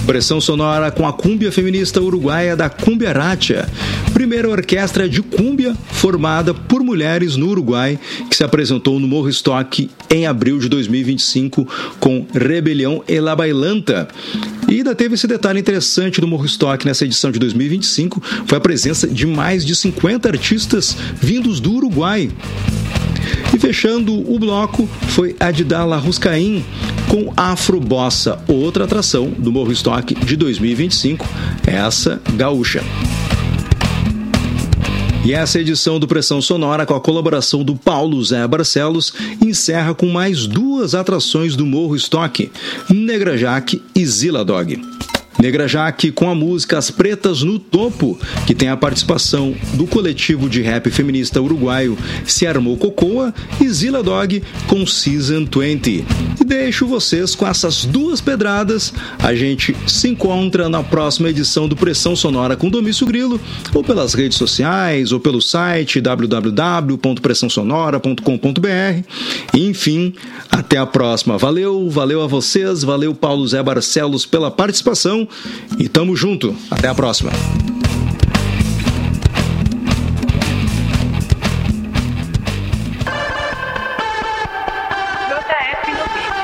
Pressão sonora com a cúmbia feminista uruguaia da Cumbia Racha, primeira orquestra de cúmbia formada por mulheres no Uruguai, que se apresentou no Morro Stock em abril de 2025 com Rebelião e La Bailanta. E ainda teve esse detalhe interessante do Morro Stock nessa edição de 2025, foi a presença de mais de 50 artistas vindos do Uruguai. E fechando o bloco foi Adidala Ruscaim com Afrobossa, outra atração do Morro Stock de 2025, essa gaúcha. E essa edição do Pressão Sonora, com a colaboração do Paulo Zé Barcelos, encerra com mais duas atrações do Morro Stock, Negra Jaque e Zila Dog. Negra Jaque com a música As Pretas no Topo, que tem a participação do coletivo de rap feminista uruguaio Se Armou Cocoa, e Zila Dog com Season 20. E deixo vocês com essas duas pedradas. A gente se encontra na próxima edição do Pressão Sonora com Domício Grilo, ou pelas redes sociais, ou pelo site www.pressãosonora.com.br. Enfim, até a próxima. Valeu a vocês, valeu Paulo Zé Barcelos pela participação. E tamo junto. Até a próxima.